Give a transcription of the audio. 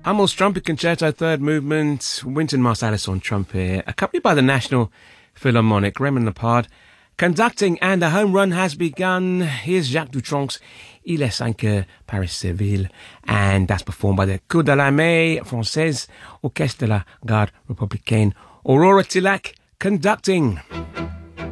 Hummel's Trumpet Concerto, third movement, Wynton Marsalis on trumpet, accompanied by the National Philharmonic, Raymond Lepard conducting, and the home run has begun. Here's Jacques Dutronx, Il est 5 heures, Paris Seville, and that's performed by the Cour de l'Armée Française, Orchestre de la Garde Républicaine, Aurora Tillack conducting.